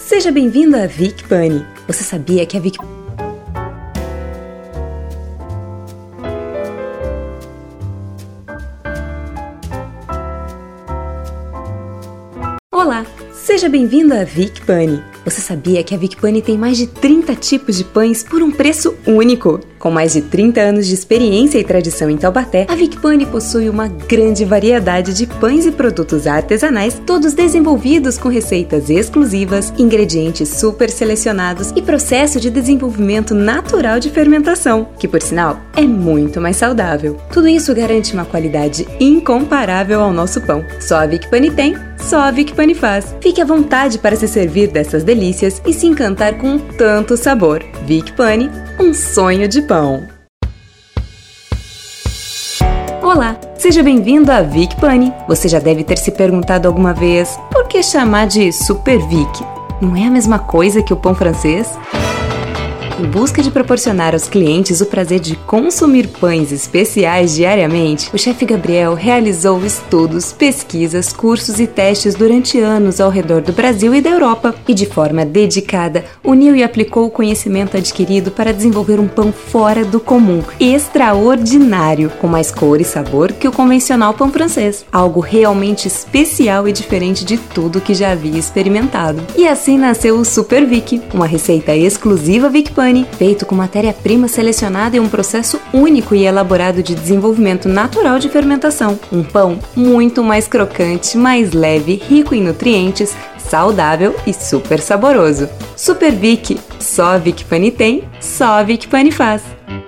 Seja bem-vindo à Vic Pani. Você sabia que a Vic... Olá, seja bem-vindo à Vic Pani. Você sabia que a Vic Pani tem mais de 30 tipos de pães por um preço único? Com mais de 30 anos de experiência e tradição em Taubaté, a Vic Pani possui uma grande variedade de pães e produtos artesanais, todos desenvolvidos com receitas exclusivas, ingredientes super selecionados e processo de desenvolvimento natural de fermentação, que por sinal é muito mais saudável. Tudo isso garante uma qualidade incomparável ao nosso pão. Só a Vic Pani tem, só a Vic Pani faz. Fique à vontade para se servir dessas delícias e se encantar com tanto sabor. Vic Pani, um sonho de pão. Olá, seja bem-vindo à Vic Pani. Você já deve ter se perguntado alguma vez por que chamar de Super Vic? Não é a mesma coisa que o pão francês? Em busca de proporcionar aos clientes o prazer de consumir pães especiais diariamente, o chefe Gabriel realizou estudos, pesquisas, cursos e testes durante anos ao redor do Brasil e da Europa e, de forma dedicada, uniu e aplicou o conhecimento adquirido para desenvolver um pão fora do comum, extraordinário, com mais cor e sabor que o convencional pão francês. Algo realmente especial e diferente de tudo que já havia experimentado. E assim nasceu o Super Vic, uma receita exclusiva Vic Pani, feito com matéria-prima selecionada e um processo único e elaborado de desenvolvimento natural de fermentação. Um pão muito mais crocante, mais leve, rico em nutrientes, saudável e super saboroso. Super Vic, só a Vic Pani tem, só a Vic Pani faz.